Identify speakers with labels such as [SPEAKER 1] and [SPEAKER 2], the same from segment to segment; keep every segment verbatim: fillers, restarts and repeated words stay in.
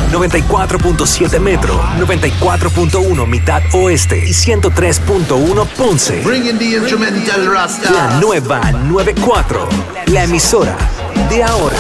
[SPEAKER 1] noventa y cuatro punto siete Metro, noventa y cuatro punto uno Mitad Oeste y ciento tres punto uno Ponce.
[SPEAKER 2] Bringing the instrumental Rasta.
[SPEAKER 1] La nueva noventa y cuatro, la emisora de ahora.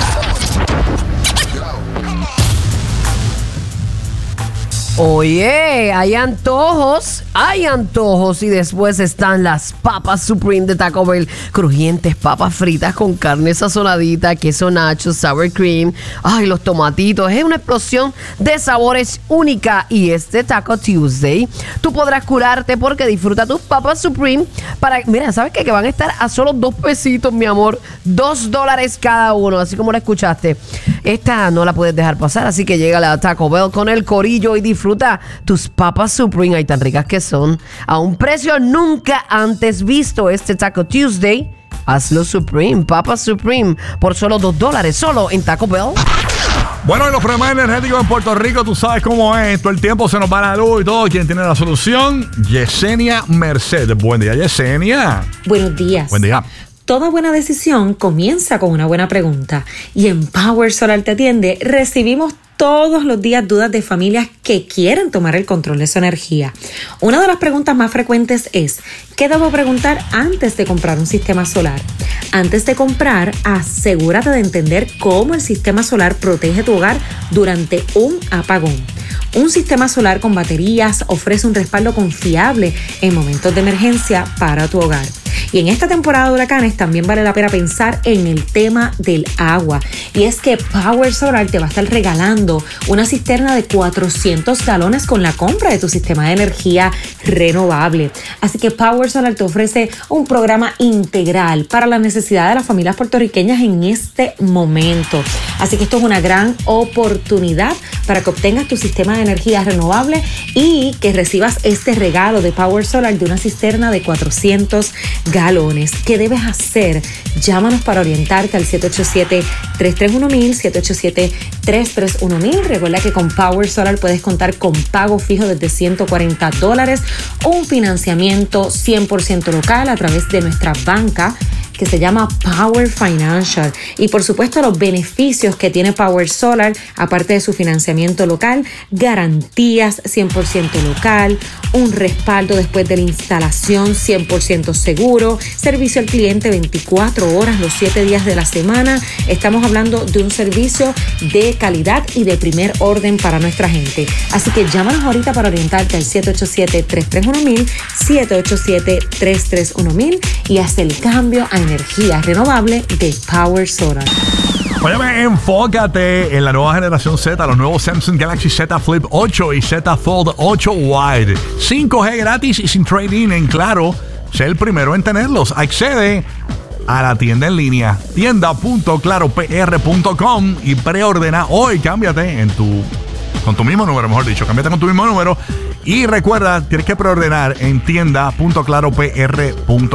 [SPEAKER 3] Oye, hay antojos, hay antojos y después están las papas Supreme de Taco Bell, crujientes papas fritas con carne sazonadita, queso nacho, sour cream, ay, los tomatitos, es una explosión de sabores única y este Taco Tuesday tú podrás curarte porque disfruta tus papas Supreme para, mira, ¿sabes qué? Que van a estar a solo dos pesitos, mi amor, dos dólares cada uno, así como la escuchaste. Esta no la puedes dejar pasar, así que llega a Taco Bell con el corillo y disfruta tus papas Supreme, ay, tan ricas que son, a un precio nunca antes visto. Este Taco Tuesday, hazlo Supreme, papas Supreme, por solo dos dólares, solo en Taco Bell.
[SPEAKER 4] Bueno, y los problemas energéticos en Puerto Rico, tú sabes cómo es, todo el tiempo se nos va la luz y todo. ¿Quién tiene la solución? Yesenia Merced. Buen día, Yesenia.
[SPEAKER 5] Buenos días.
[SPEAKER 4] Buen día.
[SPEAKER 5] Toda buena decisión comienza con una buena pregunta. Y en Power Solar Te Atiende recibimos todos los días dudas de familias que quieren tomar el control de su energía. Una de las preguntas más frecuentes es: ¿qué debo preguntar antes de comprar un sistema solar? Antes de comprar, asegúrate de entender cómo el sistema solar protege tu hogar durante un apagón. Un sistema solar con baterías ofrece un respaldo confiable en momentos de emergencia para tu hogar. Y en esta temporada de huracanes también vale la pena pensar en el tema del agua. Y es que Power Solar te va a estar regalando una cisterna de cuatrocientos galones con la compra de tu sistema de energía renovable. Así que Power Solar te ofrece un programa integral para la necesidad de las familias puertorriqueñas en este momento. Así que esto es una gran oportunidad para que obtengas tu sistema de energía renovable y que recibas este regalo de Power Solar de una cisterna de cuatrocientos galones. ¿Qué debes hacer? Llámanos para orientarte al siete ocho siete, tres tres uno mil, siete ocho siete, tres tres uno mil. Recuerda que con Power Solar puedes contar con pago fijo desde ciento cuarenta dólares, un financiamiento cien por ciento local a través de nuestra banca que se llama Power Financial. Y por supuesto los beneficios que tiene Power Solar, aparte de su financiamiento local, garantías cien por ciento local, un respaldo después de la instalación cien por ciento seguro, servicio al cliente veinticuatro horas los siete días de la semana. Estamos hablando de un servicio de calidad y de primer orden para nuestra gente. Así que llámanos ahorita para orientarte al siete ocho siete, tres tres uno mil, siete ocho siete, tres tres uno mil y haz el cambio a energía renovable de Power Solar.
[SPEAKER 4] Óyeme, enfócate en la nueva generación Z, los nuevos Samsung Galaxy Z Flip ocho y Z Fold ocho Wide. cinco G gratis y sin trade-in en Claro. Sé el primero en tenerlos. Accede a la tienda en línea, tienda punto claro p r punto com y preordena hoy. Cámbiate en tu, con tu mismo número, mejor dicho. Cámbiate con tu mismo número. Y recuerda, tienes que preordenar en tienda punto claro p r punto com.